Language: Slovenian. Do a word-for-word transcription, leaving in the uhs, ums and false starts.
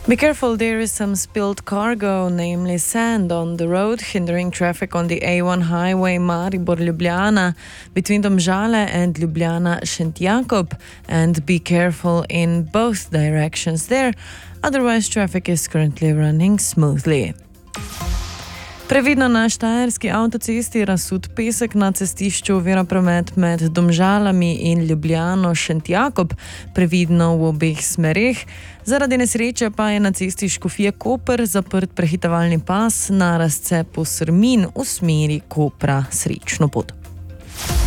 Be careful, there is some spilled cargo, namely sand, on the road, hindering traffic on the A one highway Maribor-Ljubljana between Domžale and Ljubljana-Šentjakob, and be careful in both directions there, otherwise traffic is currently running smoothly. Previdno na štajerski avtocesti razsut pesek na cestišču ovira promet med Domžalami in Ljubljano-Šentjakob, previdno v obeh smereh. Zaradi nesreče pa je na cesti Škofje-Koper zaprt prehitevalni pas na razcepu Srmin v smeri Kopra. Srečno pot.